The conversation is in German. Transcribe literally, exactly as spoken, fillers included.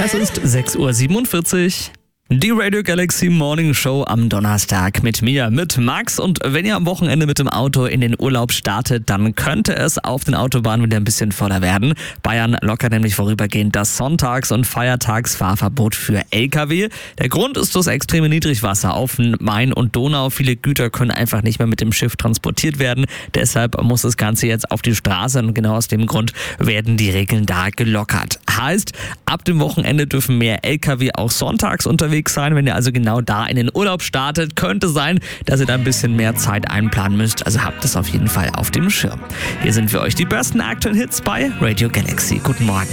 Es ist sechs Uhr siebenundvierzig. Die Radio Galaxy Morning Show am Donnerstag mit mir, mit Max. Und wenn ihr am Wochenende mit dem Auto in den Urlaub startet, dann könnte es auf den Autobahnen wieder ein bisschen voller werden. Bayern lockert nämlich vorübergehend das Sonntags- und Feiertagsfahrverbot für L K W. Der Grund ist das extreme Niedrigwasser auf den Main und Donau. Viele Güter können einfach nicht mehr mit dem Schiff transportiert werden. Deshalb muss das Ganze jetzt auf die Straße und genau aus dem Grund werden die Regeln da gelockert. Heißt, ab dem Wochenende dürfen mehr L K W auch sonntags unterwegs sein. Wenn ihr also genau da in den Urlaub startet, könnte sein, dass ihr da ein bisschen mehr Zeit einplanen müsst. Also habt es auf jeden Fall auf dem Schirm. Hier sind für euch die besten aktuellen Hits bei Radio Galaxy. Guten Morgen.